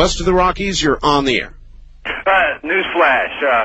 West of the Rockies, you're on the air. Newsflash.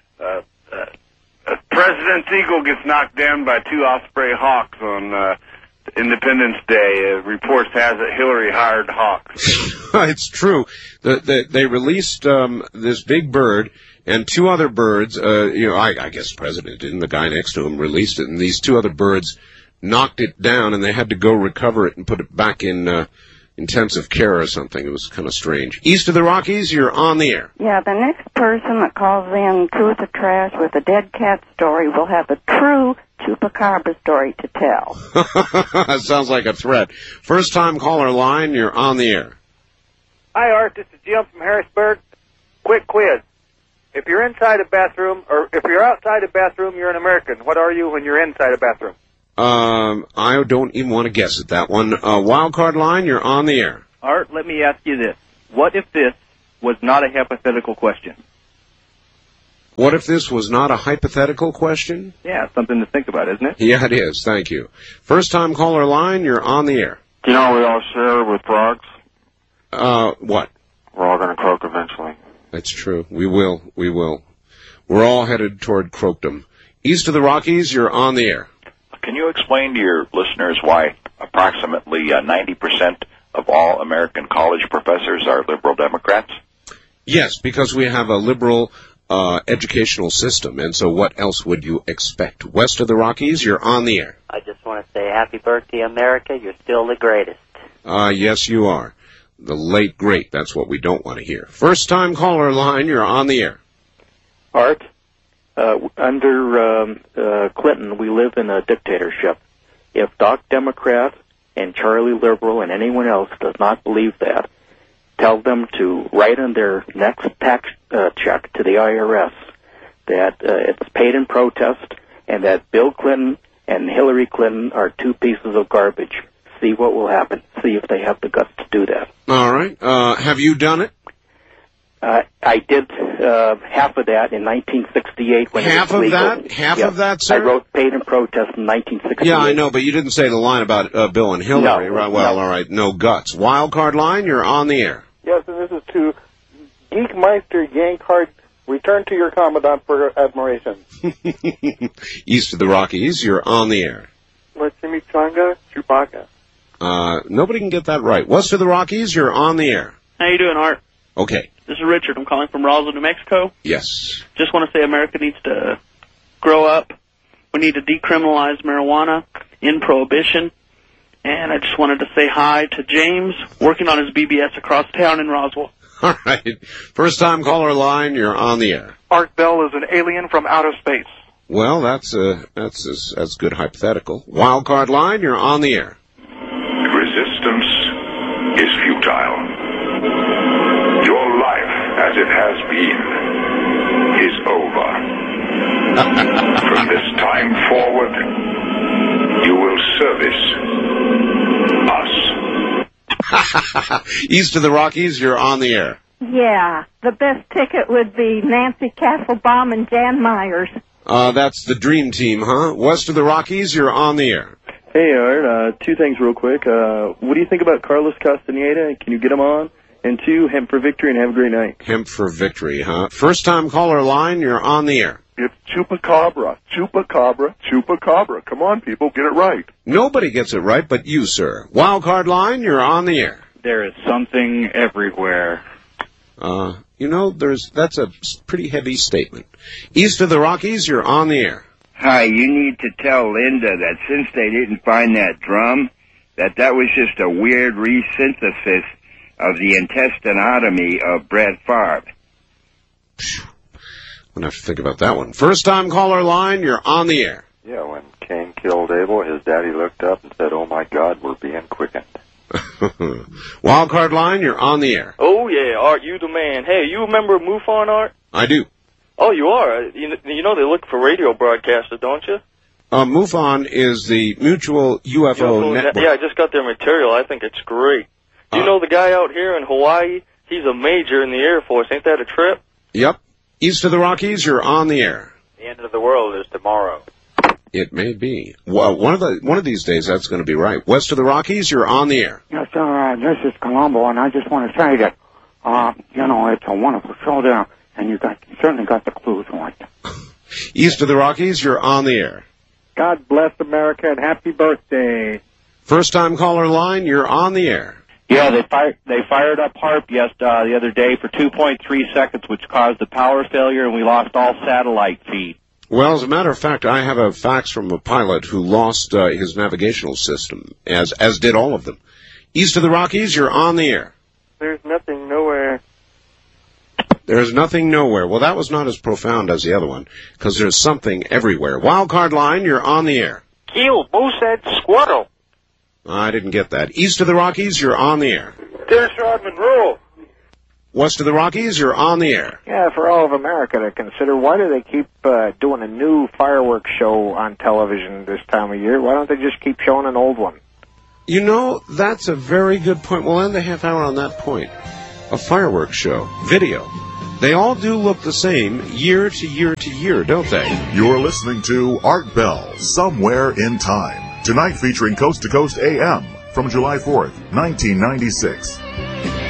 President's eagle gets knocked down by two Osprey hawks on Independence Day. Reports has it Hillary hired hawks. It's true. They released this big bird and two other birds. I guess the president didn't. The guy next to him released it, and these two other birds knocked it down, and they had to go recover it and put it back in intensive care or something. It was kind of strange. East of the Rockies, you're on the air. Yeah, the next person that calls in Truth or Trash with a dead cat story will have a true chupacabra story to tell. That sounds like a threat. First time caller line, you're on the air. Hi, Art. This is Jim from Harrisburg. Quick quiz. If you're inside a bathroom, or if you're outside a bathroom, you're an American. What are you when you're inside a bathroom? I don't even want to guess at that one. Wild card line, you're on the air. Art, let me ask you this. What if this was not a hypothetical question? What if this was not a hypothetical question? Yeah, something to think about, isn't it? Yeah, it is. Thank you. First time caller line, you're on the air. Do you know we all share with frogs? What? We're all going to croak eventually. That's true. We will. We're all headed toward croakdom. East of the Rockies, you're on the air. Can you explain to your listeners why approximately 90% of all American college professors are liberal Democrats? Yes, because we have a liberal educational system, and so what else would you expect? West of the Rockies, you're on the air. I just want to say happy birthday, America. You're still the greatest. Yes, you are. The late great. That's what we don't want to hear. First time caller line, you're on the air. Art, under Clinton, we live in a dictatorship. If Doc Democrat and Charlie Liberal and anyone else does not believe that, tell them to write on their next tax check to the IRS that it's paid in protest and that Bill Clinton and Hillary Clinton are two pieces of garbage. See what will happen. See if they have the guts to do that. All right. Have you done it? I did half of that in 1968 when half it was legal. Of that? Half of that, sir? I wrote paid in protest in 1968. Yeah, I know, but you didn't say the line about Bill and Hillary, no, right? Well, no. All right, no guts. Wild card line, you're on the air. Yes, and this is to Geekmeister Yankard. Return to your Commandant for admiration. East of the Rockies, you're on the air. Chimichanga Chewbacca. Nobody can get that right. West of the Rockies, you're on the air. How you doing, Art? Okay. This is Richard. I'm calling from Roswell, New Mexico. Yes. Just want to say America needs to grow up. We need to decriminalize marijuana, end prohibition. And I just wanted to say hi to James, working on his BBS across town in Roswell. All right. First time caller line, you're on the air. Art Bell is an alien from outer space. Well, that's good hypothetical. Wild card line, you're on the air. Resistance is futile. Your life, as it has been, is over. From this time forward, you will service us. East of the Rockies, you're on the air. Yeah, the best ticket would be Nancy Castlebaum and Jan Myers. That's the dream team, huh? West of the Rockies, you're on the air. Hey, Art, two things real quick. What do you think about Carlos Castaneda? Can you get him on? And two, hemp for victory, and have a great night. Hemp for victory, huh? First time caller line, you're on the air. It's chupacabra, chupacabra, chupacabra. Come on, people, get it right. Nobody gets it right but you, sir. Wild card line, you're on the air. There is something everywhere. That's a pretty heavy statement. East of the Rockies, you're on the air. Hi, you need to tell Linda that since they didn't find that drum, that was just a weird resynthesis of the intestinotomy of Brett Favre. I'm going to have to think about that one. First time caller line, you're on the air. Yeah, when Cain killed Abel, his daddy looked up and said, "Oh my God, we're being quickened." Wild card line, you're on the air. Oh, yeah, Art, you the man. Hey, you remember MUFON, Art? I do. Oh, you are? You know they look for radio broadcasters, don't you? MUFON is the Mutual UFO Network. Yeah, I just got their material. I think it's great. Do you know the guy out here in Hawaii? He's a major in the Air Force. Ain't that a trip? Yep. East of the Rockies, you're on the air. The end of the world is tomorrow. It may be. Well, one of these days that's going to be right. West of the Rockies, you're on the air. Yes, all right. This is Colombo, and I just want to say that It's a wonderful show there, and you certainly got the clues right. East of the Rockies, you're on the air. God bless America and happy birthday. First-time caller line, you're on the air. Yeah, they fired up HARP the other day for 2.3 seconds, which caused a power failure, and we lost all satellite feed. Well, as a matter of fact, I have a fax from a pilot who lost his navigational system, as did all of them. East of the Rockies, you're on the air. There's nothing nowhere. There's nothing nowhere. Well, that was not as profound as the other one, because there's something everywhere. Wildcard line, you're on the air. Kill, moosehead, squirrel. I didn't get that. East of the Rockies, you're on the air. Dennis Rodman rule. West of the Rockies, you're on the air. Yeah, for all of America to consider, why do they keep doing a new fireworks show on television this time of year? Why don't they just keep showing an old one? You know, that's a very good point. We'll end the half hour on that point. A fireworks show. Video. They all do look the same year to year to year, don't they? You're listening to Art Bell, Somewhere in Time. Tonight featuring Coast to Coast AM from July 4th, 1996.